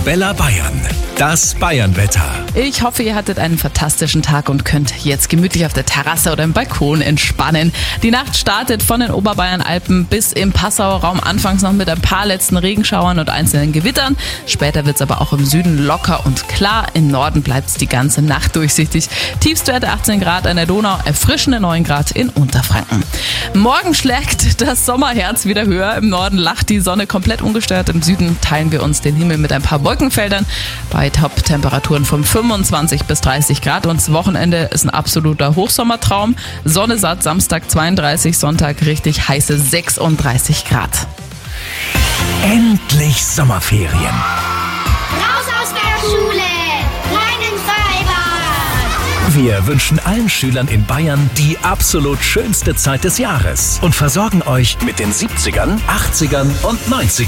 Arabella Bayern. Das Bayernwetter. Ich hoffe, ihr hattet einen fantastischen Tag und könnt jetzt gemütlich auf der Terrasse oder im Balkon entspannen. Die Nacht startet von den Oberbayern-Alpen bis im Passauer Raum, anfangs noch mit ein paar letzten Regenschauern und einzelnen Gewittern. Später wird es aber auch im Süden locker und klar. Im Norden bleibt es die ganze Nacht durchsichtig. Tiefstwerte 18 Grad an der Donau, erfrischende 9 Grad in Unterfranken. Morgen schlägt das Sommerherz wieder höher. Im Norden lacht die Sonne komplett ungestört. Im Süden teilen wir uns den Himmel mit ein paar Wolkenfeldern. Bei Top-Temperaturen von 25 bis 30 Grad. Und das Wochenende ist ein absoluter Hochsommertraum. Sonne satt, Samstag 32, Sonntag richtig heiße 36 Grad. Endlich Sommerferien. Raus aus der Schule! Rein ins Freibad! Wir wünschen allen Schülern in Bayern die absolut schönste Zeit des Jahres und versorgen euch mit den 70ern, 80ern und 90ern.